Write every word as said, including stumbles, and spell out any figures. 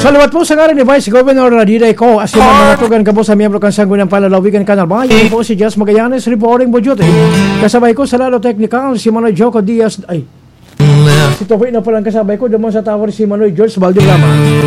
Salamat po sa ngalan ni Vice Governor Radiday ko. Asin ang mga tugan ka po sa miyembro kan Sangguniang Palalawigan Kanal Bayan po si Jess Magallanes reporting Budyuti. Kasabay ko sa lalo technical si Manoy Joko Diaz. Ay, si Tohoy na palang kasabay ko. Dumang sa tower si Manoy George Valderrama.